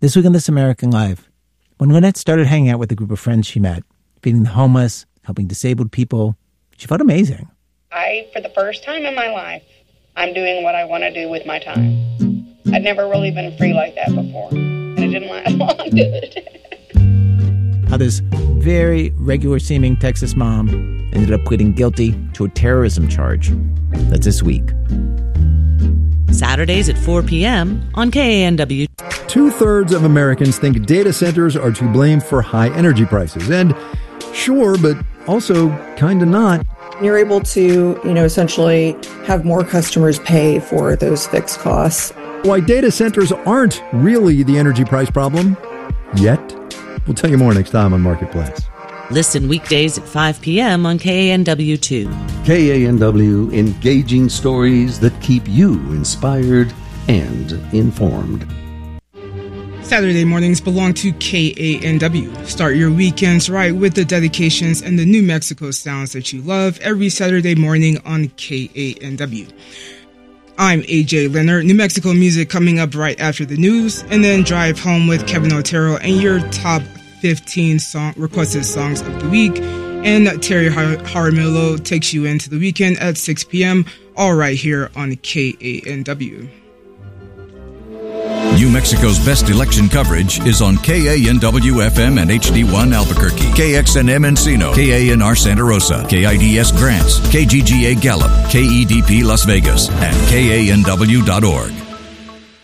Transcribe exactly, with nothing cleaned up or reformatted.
This week on This American Life, when Lynette started hanging out with a group of friends she met, feeding the homeless, helping disabled people, she felt amazing. I, for the first time in my life, I'm doing what I want to do with my time. I'd never really been free like that before, and it didn't last long, did it? How this very regular-seeming Texas mom ended up pleading guilty to a terrorism charge. That's this week. Saturdays at four p.m. on K A N W. Two-thirds of Americans think data centers are to blame for high energy prices. And sure, but also kind of not. You're able to, you know, essentially have more customers pay for those fixed costs. Why data centers aren't really the energy price problem yet. We'll tell you more next time on Marketplace. Listen weekdays at five p.m. on K A N W two. K A N W, engaging stories that keep you inspired and informed. Saturday mornings belong to K A N W. Start your weekends right with the dedications and the New Mexico sounds that you love every Saturday morning on K A N W. I'm A J Leonard. New Mexico music coming up right after the news, and then drive home with Kevin Otero and your top fifteen song requested songs of the week. And Terry Jaramillo takes you into the weekend at six p.m. all right here on K A N W. New Mexico's best election coverage is on K A N W F M and H D one Albuquerque, K X N M Encino, K A N R Santa Rosa, K I D S Grants, K G G A Gallup, K E D P Las Vegas, and K A N W dot org.